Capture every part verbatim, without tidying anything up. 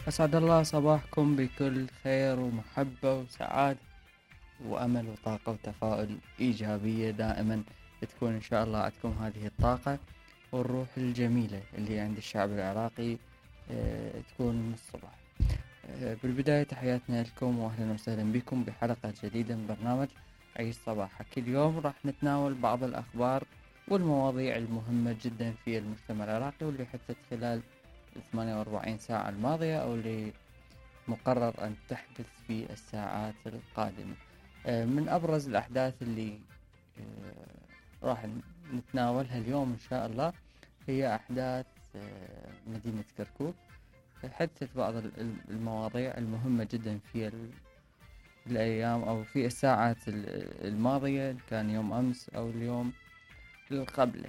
أسعد الله صباحكم بكل خير ومحبة وسعادة وأمل وطاقة وتفاؤل إيجابية دائما تكون إن شاء الله عندكم هذه الطاقة والروح الجميلة اللي عند الشعب العراقي. آه، تكون من الصباح. آه، بالبداية تحياتنا لكم وأهلا وسهلا بكم بحلقة جديدة من برنامج عيش صباحك. اليوم راح نتناول بعض الأخبار والمواضيع المهمة جدا في المجتمع العراقي واللي حدثت خلال ثمانية وأربعين ساعة الماضية أو اللي مقرر أن تحدث في الساعات القادمة. آه، من أبرز الأحداث اللي آه، راح نتناولها اليوم إن شاء الله هي أحداث آه، مدينة كركوك. حدثت بعض المواضيع المهمة جدا في الأيام أو في الساعات الماضية، كان يوم أمس أو اليوم اللي قبله.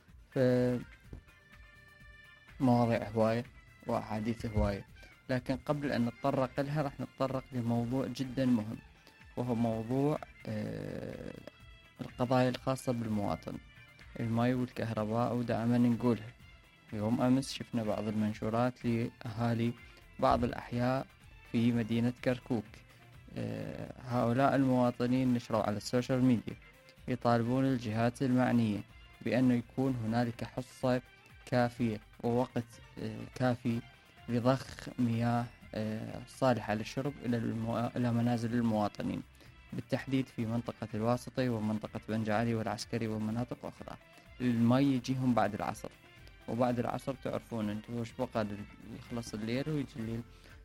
فمواضيع هواية وأحاديث هواية، لكن قبل أن نتطرق لها راح نتطرق لموضوع جدا مهم، وهو موضوع آه، القضايا الخاصة بالمواطن، الماء والكهرباء. ودائما نقولها، يوم أمس شفنا بعض المنشورات لأهالي بعض الأحياء في مدينة كركوك. آه، هؤلاء المواطنين نشروا على السوشيال ميديا يطالبون الجهات المعنية بأنه يكون هنالك حصة كافية ووقت آه، كافي لضخ مياه آه، صالحة للشرب إلى, المو... إلى منازل المواطنين، بالتحديد في منطقة الواسطي ومنطقة بنج علي والعسكري ومناطق أخرى. المي يجيهم بعد العصر، وبعد العصر تعرفون انتم وش بقى يخلص الليل ويجي الليل،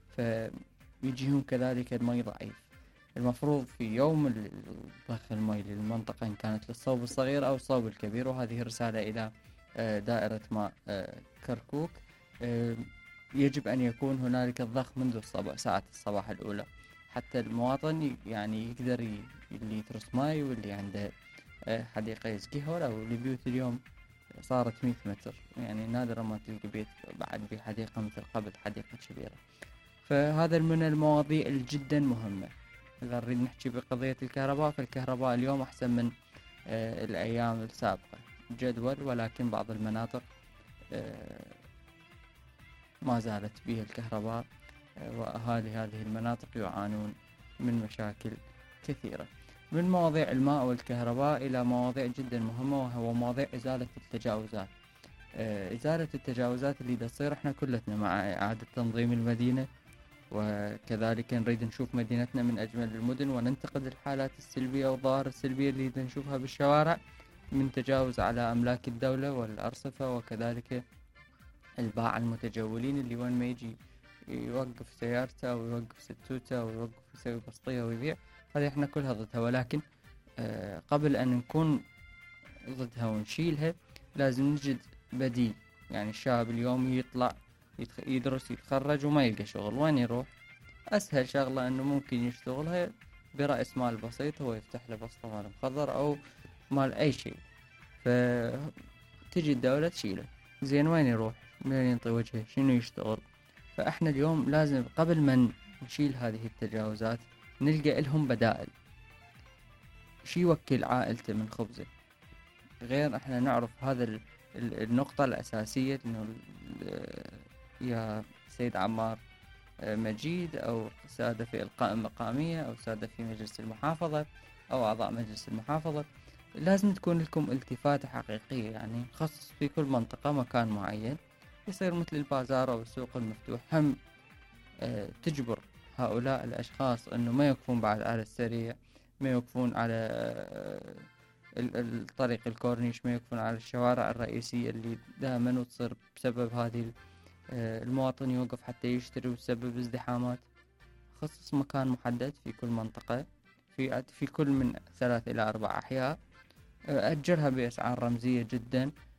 فيجيهم كذلك المي ضعيف. المفروض في يوم ال- ضخ المي للمنطقة إن كانت للصوب الصغير أو الصوب الكبير، وهذه رسالة إلى آه، دائرة ماء آه، كركوك. آه، يجب أن يكون هنالك الضخ منذ الصباح، ساعة الصباح الأولى، حتى المواطن ي- يعني يقدر ي- اللي يترس ماي واللي عنده آه، حديقة يسقيها، أو اللي بيوت اليوم صارت مية متر، يعني نادرا ما تلقى بيت بعد بحديقة مثل قبل، حديقة كبيرة. فهذا من المواضيع الجدا مهمة. إذا نريد نحكي بقضية الكهرباء، فالكهرباء اليوم أحسن من آه، الأيام السابقة جدول، ولكن بعض المناطق آه، ما زالت بها الكهرباء، آه، وأهالي هذه المناطق يعانون من مشاكل كثيرة. من مواضيع الماء والكهرباء إلى مواضيع جدا مهمة، وهو مواضيع إزالة التجاوزات. آه، إزالة التجاوزات اللي دا تصير، احنا كلتنا مع إعادة تنظيم المدينة، وكذلك نريد نشوف مدينتنا من أجمل المدن، وننتقد الحالات السلبية والظواهر السلبية اللي دا نشوفها بالشوارع من تجاوز على أملاك الدولة والأرصفة، وكذلك الباعة المتجولين اللي وين ما يجي يوقف سيارته أو يوقف ستوته أو يوقف يسوي بسطية ويبيع. هذه احنا كلها ضدها، ولكن آه قبل أن نكون ضدها ونشيلها لازم نجد بديل. يعني الشاب اليوم يطلع يتخ... يدرس يتخرج وما يلقى شغل، وين يروح؟ أسهل شغلة أنه ممكن يشتغلها برأس مال بسيط، هو يفتح له بسطة مال مخضر أو مال أي شيء، فتجي الدولة تشيله. زين وين يروح؟ منين ينطي وجهه؟ شنو يشتغل؟ فإحنا اليوم لازم قبل ما نشيل هذه التجاوزات نلقى لهم بدائل. شي يوكل عائلته من خبزه؟ غير احنا نعرف هذا ال- ال- النقطة الأساسية، انه ال- يا سيد عمار آه، مجيد أو سادة في القائمة المقامية أو سادة في مجلس المحافظة أو أعضاء مجلس المحافظة، لازم تكون لكم التفاتة حقيقية. يعني نخصص في كل منطقة مكان معين يصير مثل البازار أو السوق المفتوح، هم آه، تجبر هؤلاء الأشخاص أنه ما يوقفون بعد على السريع، ما يوقفون على آه، ال- الطريق الكورنيش، ما يوقفون على الشوارع الرئيسية اللي دائما وتصير بسبب هذه ال- آه، المواطن يوقف حتى يشتري وتسبب ازدحامات. خصص مكان محدد في كل منطقة، في في كل من ثلاث إلى أربع أحياء، آه، أجرها بأسعار رمزية جدا،